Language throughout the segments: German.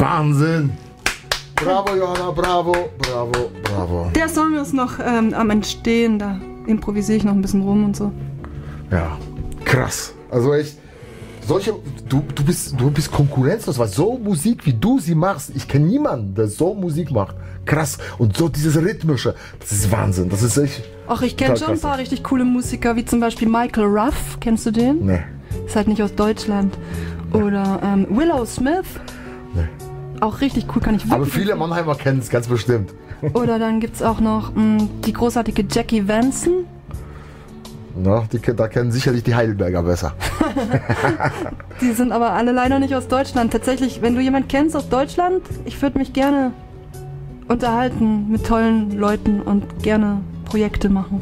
Wahnsinn! Bravo, Johanna, bravo, bravo, bravo. Der Song ist noch am Entstehen, da improvisiere ich noch ein bisschen rum und so. Ja, krass. Also echt, du bist konkurrenzlos, weil so Musik, wie du sie machst, ich kenne niemanden, der so Musik macht. Krass. Und so dieses Rhythmische, das ist Wahnsinn. Das ist echt. Ach, ich kenne schon ein paar richtig coole Musiker, wie zum Beispiel Michael Ruff. Kennst du den? Nee. Ist halt nicht aus Deutschland. Oder Willow Smith. Nee. Auch richtig cool, kann ich wirklich. Aber viele Mannheimer kennen es ganz bestimmt. Oder dann gibt es auch noch die großartige Jackie Vanson. Na, da kennen sicherlich die Heidelberger besser. Die sind aber alle leider nicht aus Deutschland. Tatsächlich, wenn du jemanden kennst aus Deutschland, ich würde mich gerne unterhalten mit tollen Leuten und gerne Projekte machen.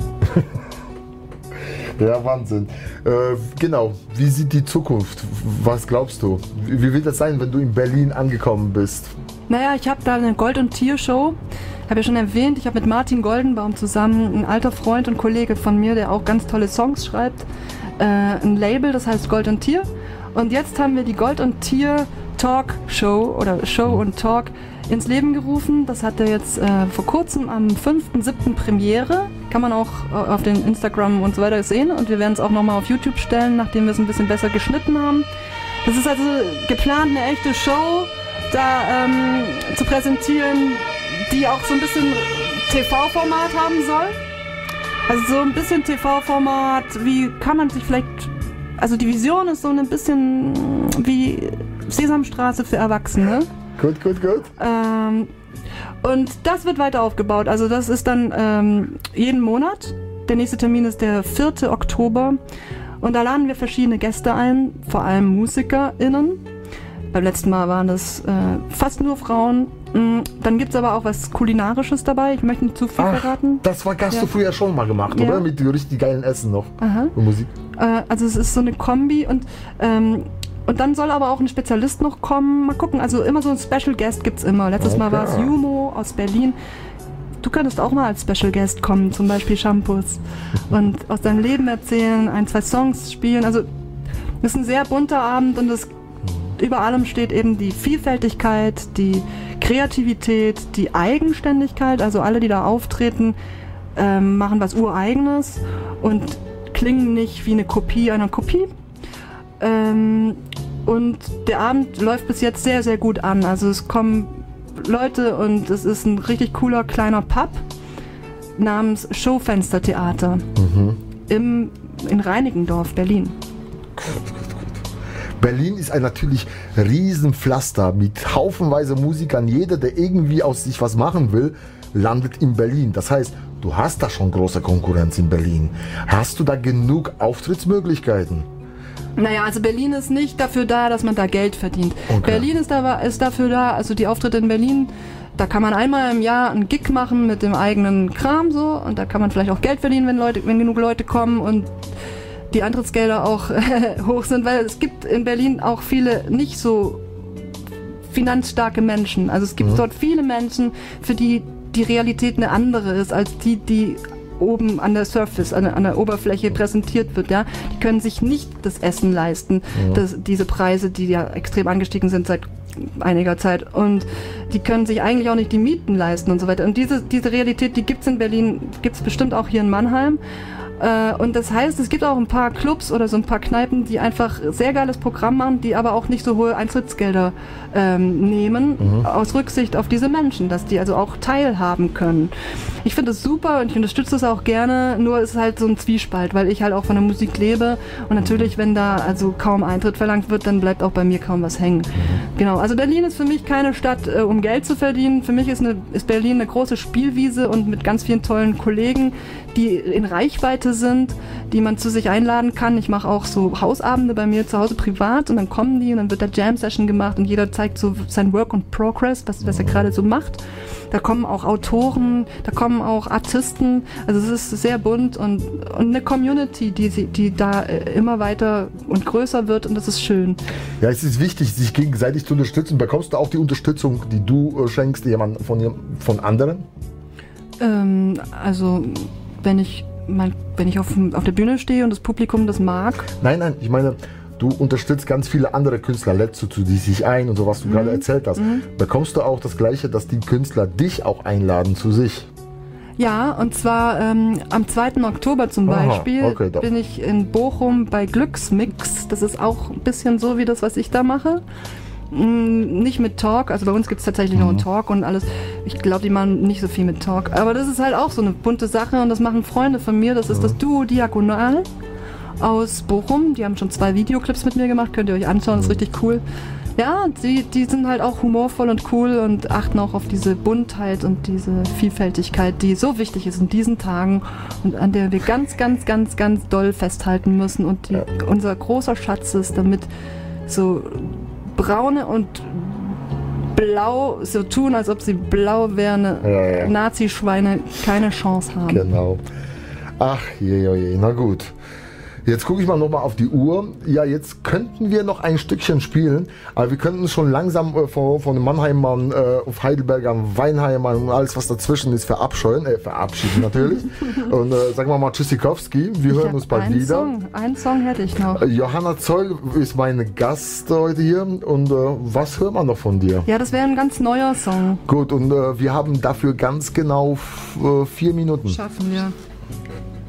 Ja, Wahnsinn. Genau, wie sieht die Zukunft? Was glaubst du? Wie wird das sein, wenn du in Berlin angekommen bist? Naja, ich habe da eine Gold- und Tier-Show. Ich habe ja schon erwähnt, ich habe mit Martin Goldenbaum zusammen, ein alter Freund und Kollege von mir, der auch ganz tolle Songs schreibt, ein Label, das heißt Gold und Tier. Und jetzt haben wir die Gold und Tier Talk Show oder Show und Talk ins Leben gerufen. Das hatte jetzt vor kurzem am 5.7. Premiere. Kann man auch auf den Instagram und so weiter sehen. Und wir werden es auch nochmal auf YouTube stellen, nachdem wir es ein bisschen besser geschnitten haben. Das ist also geplant, eine echte Show da zu präsentieren, die auch so ein bisschen TV-Format haben soll. Also so ein bisschen TV-Format, wie kann man sich vielleicht... Also die Vision ist so ein bisschen wie Sesamstraße für Erwachsene. Gut. Und das wird weiter aufgebaut. Also das ist dann jeden Monat. Der nächste Termin ist der 4. Oktober. Und da laden wir verschiedene Gäste ein, vor allem MusikerInnen. Beim letzten Mal waren das fast nur Frauen. Dann gibt es aber auch was Kulinarisches dabei. Ich möchte nicht zu viel verraten. Das hast du früher schon mal gemacht, Ja. oder? Mit richtig geilen Essen noch. Aha. Und Musik. Also es ist so eine Kombi und dann soll aber auch ein Spezialist noch kommen. Mal gucken, also immer so ein Special Guest gibt's immer. Letztes Mal war es Jumo aus Berlin. Du könntest auch mal als Special Guest kommen, zum Beispiel Shampoos. Und aus deinem Leben erzählen, 1, 2 Songs spielen. Also das ist ein sehr bunter Abend und über allem steht eben die Vielfältigkeit, die Kreativität, die Eigenständigkeit. Also alle, die da auftreten, machen was Ureigenes und klingen nicht wie eine Kopie einer Kopie. Und der Abend läuft bis jetzt sehr, sehr gut an. Also es kommen Leute und es ist ein richtig cooler kleiner Pub namens Schaufenstertheater in Reinickendorf, Berlin. Berlin ist ein natürlich Riesenpflaster mit haufenweise Musikern. Jeder, der irgendwie aus sich was machen will, landet in Berlin. Das heißt, du hast da schon große Konkurrenz in Berlin. Hast du da genug Auftrittsmöglichkeiten? Naja, also Berlin ist nicht dafür da, dass man da Geld verdient. Okay. Berlin ist dafür da, also die Auftritte in Berlin, da kann man einmal im Jahr einen Gig machen mit dem eigenen Kram so und da kann man vielleicht auch Geld verdienen, wenn genug Leute kommen und die Eintrittsgelder auch hoch sind, weil es gibt in Berlin auch viele nicht so finanzstarke Menschen. Also es gibt dort viele Menschen, für die die Realität eine andere ist als die oben an der Surface, an der Oberfläche präsentiert wird. Ja? Die können sich nicht das Essen leisten, diese Preise, die ja extrem angestiegen sind seit einiger Zeit. Und die können sich eigentlich auch nicht die Mieten leisten und so weiter. Und diese Realität, die gibt es in Berlin, gibt es bestimmt auch hier in Mannheim. Und das heißt, es gibt auch ein paar Clubs oder so ein paar Kneipen, die einfach sehr geiles Programm machen, die aber auch nicht so hohe Eintrittsgelder nehmen, aus Rücksicht auf diese Menschen, dass die also auch teilhaben können. Ich finde es super und ich unterstütze es auch gerne, nur ist es halt so ein Zwiespalt, weil ich halt auch von der Musik lebe und natürlich, wenn da also kaum Eintritt verlangt wird, dann bleibt auch bei mir kaum was hängen. Genau, also Berlin ist für mich keine Stadt, um Geld zu verdienen. Für mich ist Berlin eine große Spielwiese und mit ganz vielen tollen Kollegen, die in Reichweite sind, die man zu sich einladen kann. Ich mache auch so Hausabende bei mir zu Hause privat und dann kommen die und dann wird da Jam-Session gemacht und jeder zeigt so sein Work in Progress, was er gerade so macht. Da kommen auch Autoren, da kommen auch Artisten, also es ist sehr bunt und eine Community, die da immer weiter und größer wird und das ist schön. Ja, es ist wichtig, sich gegenseitig zu unterstützen. Bekommst du auch die Unterstützung, die du schenkst, jemand von anderen? Also wenn ich auf der Bühne stehe und das Publikum das mag. Nein, ich meine, du unterstützt ganz viele andere Künstler, lädst du zu sich ein und so, was du gerade erzählt hast. Bekommst du auch das Gleiche, dass die Künstler dich auch einladen zu sich? Ja, und zwar am 2. Oktober zum Beispiel okay, bin ich in Bochum bei Glücksmix. Das ist auch ein bisschen so wie das, was ich da mache. Nicht mit Talk, also bei uns gibt es tatsächlich noch einen Talk und alles. Ich glaube, die machen nicht so viel mit Talk. Aber das ist halt auch so eine bunte Sache und das machen Freunde von mir. Das ist das Duo Diagonal aus Bochum. Die haben schon 2 Videoclips mit mir gemacht, könnt ihr euch anschauen, das ist richtig cool. Ja, die sind halt auch humorvoll und cool und achten auch auf diese Buntheit und diese Vielfältigkeit, die so wichtig ist in diesen Tagen und an der wir ganz, ganz, ganz, ganz doll festhalten müssen und unser großer Schatz ist, damit so braune und blau so tun, als ob sie blau wären, Nazi-Schweine keine Chance haben. Genau. Ach je, na gut. Jetzt gucke ich mal nochmal auf die Uhr. Ja, jetzt könnten wir noch ein Stückchen spielen, aber wir könnten uns schon langsam von den Mannheimern auf Heidelbergern, Weinheimern und alles, was dazwischen ist, verabschieden natürlich. Und sagen wir mal Tschüssikowski, wir hören uns bald wieder. Einen Song hätte ich noch. Johanna Zoll ist meine Gast heute hier und was hören wir noch von dir? Ja, das wäre ein ganz neuer Song. Gut, und wir haben dafür ganz genau 4 Minuten. Schaffen wir.